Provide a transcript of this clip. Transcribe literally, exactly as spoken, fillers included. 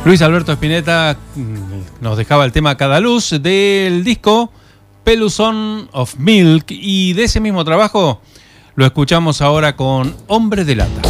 Luis Alberto Spinetta nos dejaba el tema Cada Luz del disco Peluson of Milk, y de ese mismo trabajo lo escuchamos ahora con Hombre de Lata.